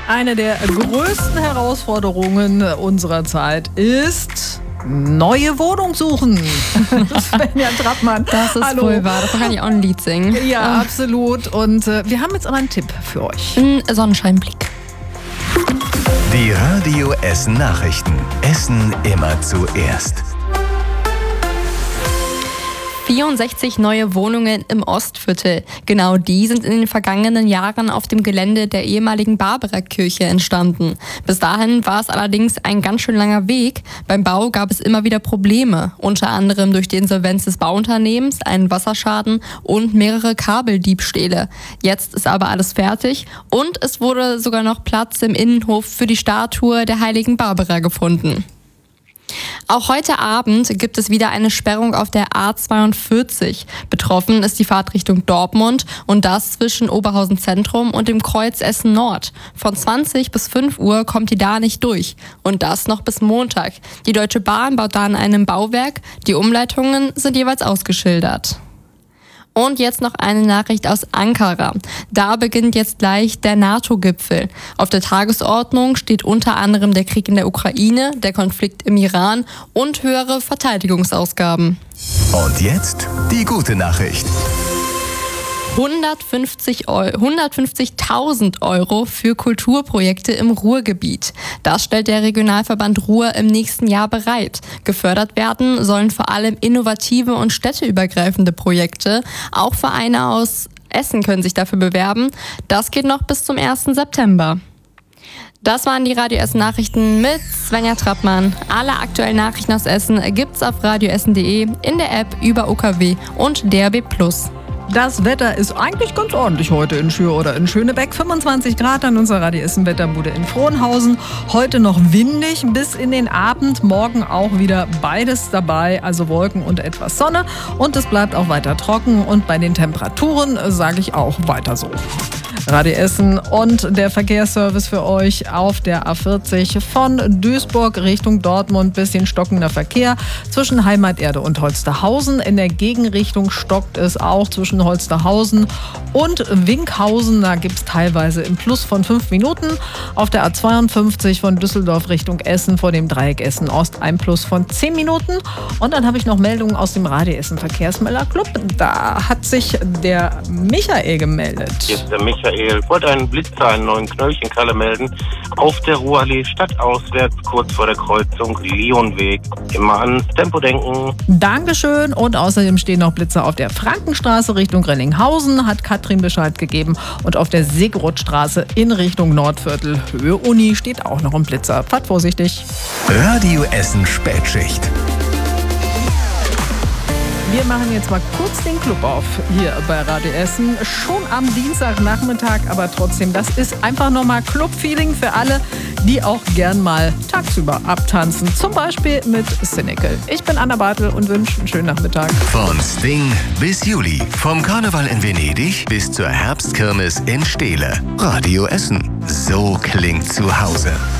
Eine der größten Herausforderungen unserer Zeit ist neue Wohnung suchen. Svenja Trappmann. Das ist wohl wahr. Davon kann ich auch ein Lied singen. Ja, absolut. Und wir haben jetzt aber einen Tipp für euch. Ein Sonnenscheinblick. Die Radio Essen Nachrichten. Essen immer zuerst. 64 neue Wohnungen im Ostviertel. Genau die sind in den vergangenen Jahren auf dem Gelände der ehemaligen Barbara-Kirche entstanden. Bis dahin war es allerdings ein ganz schön langer Weg. Beim Bau gab es immer wieder Probleme, unter anderem durch die Insolvenz des Bauunternehmens, einen Wasserschaden und mehrere Kabeldiebstähle. Jetzt ist aber alles fertig und es wurde sogar noch Platz im Innenhof für die Statue der heiligen Barbara gefunden. Auch heute Abend gibt es wieder eine Sperrung auf der A42. Betroffen ist die Fahrt Richtung Dortmund und das zwischen Oberhausen Zentrum und dem Kreuz Essen Nord. Von 20 bis 5 Uhr kommt die da nicht durch und das noch bis Montag. Die Deutsche Bahn baut da an einem Bauwerk. Die Umleitungen sind jeweils ausgeschildert. Und jetzt noch eine Nachricht aus Ankara. Da beginnt jetzt gleich der NATO-Gipfel. Auf der Tagesordnung steht unter anderem der Krieg in der Ukraine, der Konflikt im Iran und höhere Verteidigungsausgaben. Und jetzt die gute Nachricht. 150.000 Euro für Kulturprojekte im Ruhrgebiet. Das stellt der Regionalverband Ruhr im nächsten Jahr bereit. Gefördert werden sollen vor allem innovative und städteübergreifende Projekte. Auch Vereine aus Essen können sich dafür bewerben. Das geht noch bis zum 1. September. Das waren die Radio Essen Nachrichten mit Svenja Trappmann. Alle aktuellen Nachrichten aus Essen gibt's auf radioessen.de, in der App, über UKW und DAB+. Das Wetter ist eigentlich ganz ordentlich heute in Schür oder in Schönebeck. 25 Grad an unserer Radio Essen Wetterbude in Frohnhausen. Heute noch windig bis in den Abend. Morgen auch wieder beides dabei, also Wolken und etwas Sonne. Und es bleibt auch weiter trocken. Und bei den Temperaturen sage ich auch weiter so. Radio Essen und der Verkehrsservice für euch auf der A40 von Duisburg Richtung Dortmund. Bisschen stockender Verkehr zwischen Heimaterde und Holsterhausen. In der Gegenrichtung stockt es auch zwischen Holsterhausen und Winkhausen. Da gibt es teilweise im Plus von 5 Minuten. Auf der A52 von Düsseldorf Richtung Essen vor dem Dreieck Essen Ost ein Plus von 10 Minuten. Und dann habe ich noch Meldungen aus dem Radio Essen Verkehrsmelder-Club. Da hat sich der Michael gemeldet. Jetzt der Michael wollte einen Blitzer, einen neuen Knöllchenkalle melden, auf der Ruhrallee stadtauswärts, kurz vor der Kreuzung Leonweg. Immer ans Tempo denken. Dankeschön. Und außerdem stehen noch Blitzer auf der Frankenstraße Richtung Rellinghausen, hat Katrin Bescheid gegeben. Und auf der Segrothstraße in Richtung Nordviertel, Höhe Uni, steht auch noch ein Blitzer. Fahrt vorsichtig. Radio Essen Spätschicht. Wir machen jetzt mal kurz den Club auf hier bei Radio Essen. Schon am Dienstagnachmittag, aber trotzdem, das ist einfach nochmal Club-Feeling für alle, die auch gern mal tagsüber abtanzen. Zum Beispiel mit Cynical. Ich bin Anna Bartel und wünsche einen schönen Nachmittag. Von Sting bis Juli. Vom Karneval in Venedig bis zur Herbstkirmes in Steele. Radio Essen. So klingt zu Hause.